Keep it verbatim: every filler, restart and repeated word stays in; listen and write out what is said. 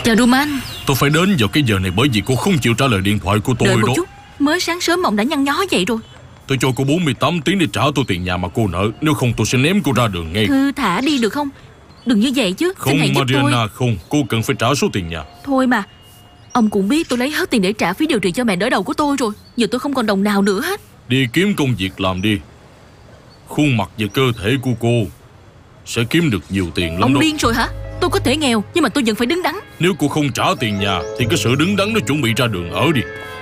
Chào Roman. Tôi phải đến vào cái giờ này bởi vì cô không chịu trả lời điện thoại của tôi. Đợi một đó chút, mới sáng sớm mà ông đã nhăn nhó vậy rồi. Tôi cho cô bốn mươi tám tiếng để trả tôi tiền nhà mà cô nợ. Nếu không tôi sẽ ném cô ra đường ngay. Thư thả đi được không? Đừng như vậy chứ. Không Xin hãy giúp Mariana, tôi. không. Cô cần phải trả số tiền nhà. Thôi mà, ông cũng biết tôi lấy hết tiền để trả phí điều trị cho mẹ đỡ đầu của tôi rồi. Giờ tôi không còn đồng nào nữa hết. Đi kiếm công việc làm đi. Khuôn mặt và cơ thể của cô sẽ kiếm được nhiều tiền lắm. Ông đó. điên rồi hả? Tôi có thể nghèo nhưng mà tôi vẫn phải đứng đắn. Nếu cô không trả tiền nhà thì cái sự đứng đắn nó chuẩn bị ra đường ở đi.